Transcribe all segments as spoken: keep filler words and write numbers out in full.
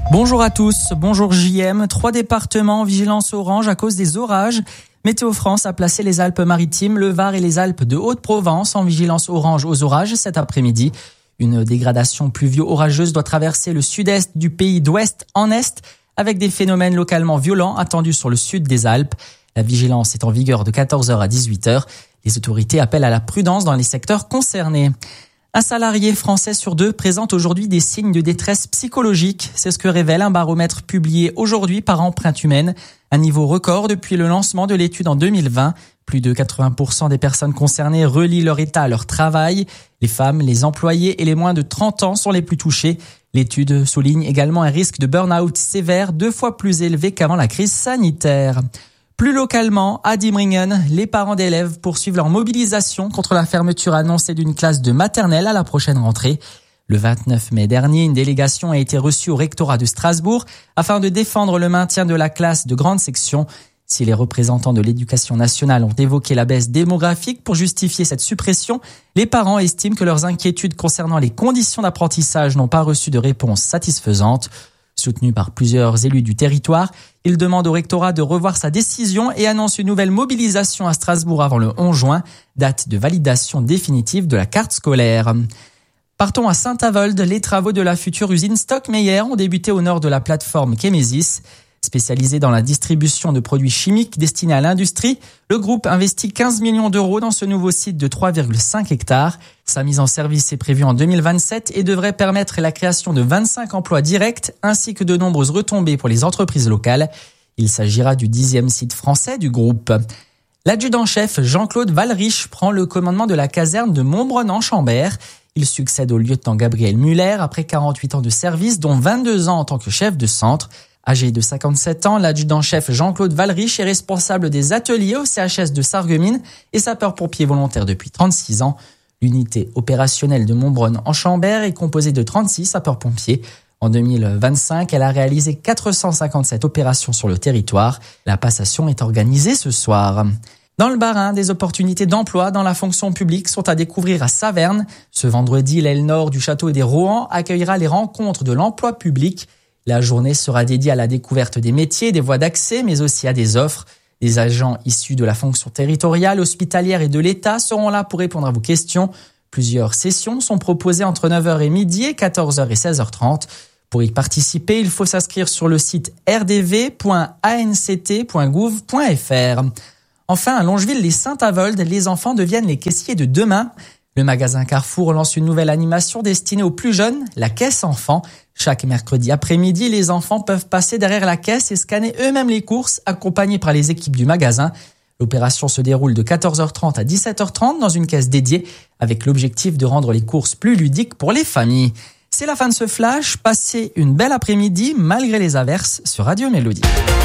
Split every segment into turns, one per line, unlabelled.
Bonjour à tous, bonjour J M. Trois départements en vigilance orange à cause des orages. Météo France a placé les Alpes-Maritimes, le Var et les Alpes de Haute-Provence en vigilance orange aux orages cet après-midi. Une dégradation pluvio-orageuse doit traverser le sud-est du pays d'ouest en est avec des phénomènes localement violents attendus sur le sud des Alpes. La vigilance est en vigueur de quatorze heures à dix-huit heures. Les autorités appellent à la prudence dans les secteurs concernés. Un salarié français sur deux présente aujourd'hui des signes de détresse psychologique. C'est ce que révèle un baromètre publié aujourd'hui par Empreinte Humaine. Un niveau record depuis le lancement de l'étude en deux mille vingt. Plus de quatre-vingts pour cent des personnes concernées relient leur état à leur travail. Les femmes, les employés et les moins de trente ans sont les plus touchés. L'étude souligne également un risque de burn-out sévère deux fois plus élevé qu'avant la crise sanitaire. Plus localement, à Diemringen, les parents d'élèves poursuivent leur mobilisation contre la fermeture annoncée d'une classe de maternelle à la prochaine rentrée. Le vingt-neuf mai dernier, une délégation a été reçue au rectorat de Strasbourg afin de défendre le maintien de la classe de grande section. Si les représentants de l'éducation nationale ont évoqué la baisse démographique pour justifier cette suppression, les parents estiment que leurs inquiétudes concernant les conditions d'apprentissage n'ont pas reçu de réponse satisfaisante. Soutenu par plusieurs élus du territoire, il demande au rectorat de revoir sa décision et annonce une nouvelle mobilisation à Strasbourg avant le onze juin, date de validation définitive de la carte scolaire. Partons à Saint-Avold. Les travaux de la future usine Stockmeyer ont débuté au nord de la plateforme Chemesis. Spécialisé dans la distribution de produits chimiques destinés à l'industrie, le groupe investit quinze millions d'euros dans ce nouveau site de trois virgule cinq hectares. Sa mise en service est prévue en deux mille vingt-sept et devrait permettre la création de vingt-cinq emplois directs ainsi que de nombreuses retombées pour les entreprises locales. Il s'agira du dixième site français du groupe. L'adjudant-chef Jean-Claude Valrich prend le commandement de la caserne de Montbronne-en-Chambert. Il succède au lieutenant Gabriel Muller après quarante-huit ans de service, dont vingt-deux ans en tant que chef de centre. Âgé de cinquante-sept ans, l'adjudant-chef Jean-Claude Valrich est responsable des ateliers au C H S de Sarreguemines et sapeur-pompier volontaire depuis trente-six ans. L'unité opérationnelle de Montbronne-en-Chambert est composée de trente-six sapeurs-pompiers. En deux mille vingt-cinq, elle a réalisé quatre cent cinquante-sept opérations sur le territoire. La passation est organisée ce soir. Dans le Bas-Rhin, des opportunités d'emploi dans la fonction publique sont à découvrir à Saverne. Ce vendredi, l'aile nord du château des Rohan accueillera les rencontres de l'emploi public. La journée sera dédiée à la découverte des métiers, des voies d'accès, mais aussi à des offres. Des agents issus de la fonction territoriale, hospitalière et de l'État seront là pour répondre à vos questions. Plusieurs sessions sont proposées entre neuf heures et midi et quatorze heures et seize heures trente. Pour y participer, il faut s'inscrire sur le site r d v point a n c t point gouv point f r. Enfin, à Longeville-les-Saint-Avold, les enfants deviennent les caissiers de demain. Le magasin Carrefour lance une nouvelle animation destinée aux plus jeunes, la caisse enfant. Chaque mercredi après-midi, les enfants peuvent passer derrière la caisse et scanner eux-mêmes les courses, accompagnés par les équipes du magasin. L'opération se déroule de quatorze heures trente à dix-sept heures trente dans une caisse dédiée, avec l'objectif de rendre les courses plus ludiques pour les familles. C'est la fin de ce flash. Passez une belle après-midi, malgré les averses, sur Radio Mélodie.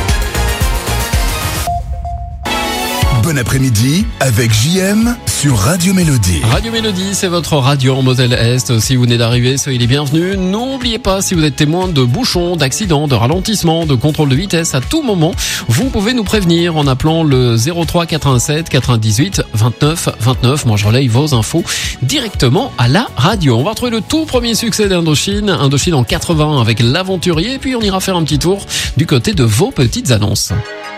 Bon après-midi avec J M sur Radio Mélodie.
Radio Mélodie, c'est votre radio en Moselle-Est. Si vous venez d'arriver, soyez les bienvenus. N'oubliez pas, si vous êtes témoin de bouchons, d'accidents, de ralentissements, de contrôle de vitesse, à tout moment, vous pouvez nous prévenir en appelant le zéro trois quatre-vingt-sept quatre-vingt-dix-huit vingt-neuf vingt-neuf. Moi, je relaye vos infos directement à la radio. On va retrouver le tout premier succès d'Indochine, Indochine en quatre-vingts avec l'Aventurier. Et puis, on ira faire un petit tour du côté de vos petites annonces.